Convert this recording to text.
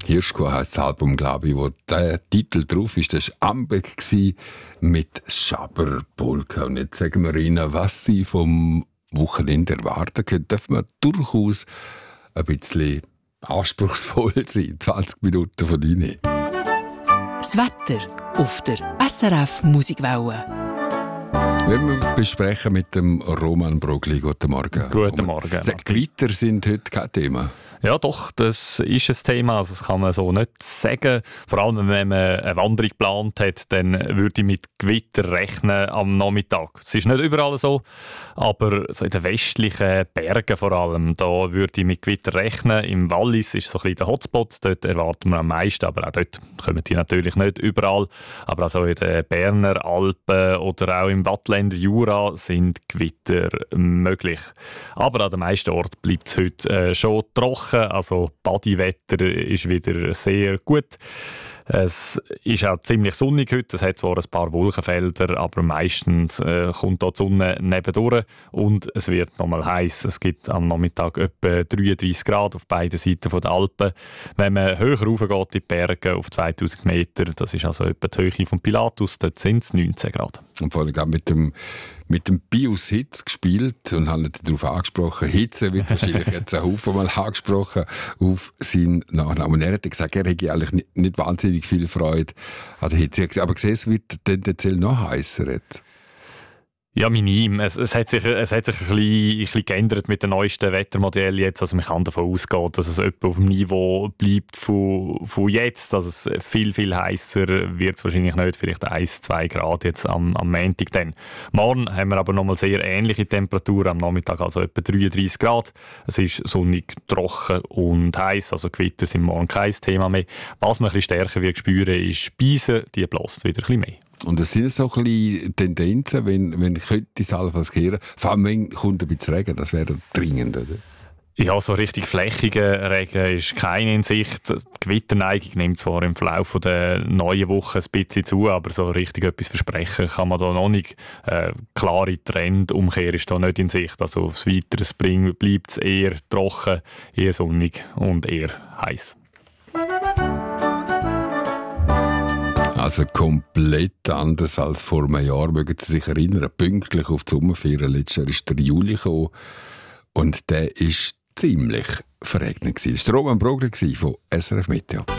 Hirschkuh heisst das Album, glaube ich, wo der Titel drauf ist. Das war Ambeck mit Schaberpolka. Und jetzt sagen wir Ihnen, was Sie vom Wochenende erwarten können. Dürfen wir durchaus ein bisschen anspruchsvoll sein. 20 Minuten von Ihnen. Das Wetter auf der SRF Musikwelle. Wir besprechen mit dem Roman Brogli. Guten Morgen. Guten Morgen. Gewitter sind heute kein Thema. Ja doch, das ist ein Thema, also das kann man so nicht sagen. Vor allem, wenn man eine Wanderung geplant hat, dann würde ich mit Gewitter rechnen am Nachmittag. Es ist nicht überall so, aber so in den westlichen Bergen vor allem, da würde ich mit Gewitter rechnen. Im Wallis ist so ein bisschen der Hotspot, dort erwarten wir am meisten, aber auch dort kommen die natürlich nicht überall. Aber also in den Berner Alpen oder auch im Wattländer Jura sind Gewitter möglich. Aber an den meisten Orten bleibt es heute schon trocken. Also Badiwetter ist wieder sehr gut. Es ist auch ziemlich sonnig heute. Es hat zwar ein paar Wolkenfelder, aber meistens kommt da die Sonne nebendurch und es wird nochmal heiß. Es gibt am Nachmittag etwa 33 Grad auf beiden Seiten der Alpen. Wenn man höher raufgeht in die Berge auf 2000 Meter, das ist also etwa die Höhe von Pilatus, dort sind es 19 Grad. Und vor allem mit dem Pius Hitz gespielt und haben darauf angesprochen. Hitze wird wahrscheinlich jetzt ein Haufen mal angesprochen auf seinen Nachnamen. Und er hat gesagt, er hätte eigentlich nicht wahnsinnig viel Freude an der Hitze. Aber gesehen, es wird tendenziell noch heißer jetzt. Ja, minim. Es hat sich ein bisschen geändert mit den neuesten Wettermodellen jetzt. Also man kann davon ausgehen, dass es etwa auf dem Niveau bleibt von jetzt. Also es viel, viel heißer wird es wahrscheinlich nicht. Vielleicht 1-2 Grad jetzt am Montag dann. Morgen haben wir aber nochmal sehr ähnliche Temperaturen. Am Nachmittag also etwa 33 Grad. Es ist sonnig, trocken und heiß. Also Gewitter sind morgen kein Thema mehr. Was man ein bisschen stärker wird spüren, ist Speisen. Die bläst wieder ein bisschen mehr. Und es sind so ein bisschen Tendenzen, wenn könnte Salvas kehren, vor allem wenn kommt ein bisschen Regen, das wäre dringend, oder? Ja, so richtig flächiger Regen ist keine in Sicht. Die Gewitterneigung nimmt zwar im Verlauf der neuen Woche ein bisschen zu, aber so richtig etwas versprechen kann man da noch nicht. Klare Trendumkehr ist da nicht in Sicht. Also aufs Weitere bleibt es eher trocken, eher sonnig und eher heiß. Also komplett anders als vor einem Jahr. Mögen Sie sich erinnern, pünktlich auf die Sommerferien. Letztes Jahr ist der Juli gekommen und der war ziemlich verregnet. Das war Roman Brogli von SRF Meteo.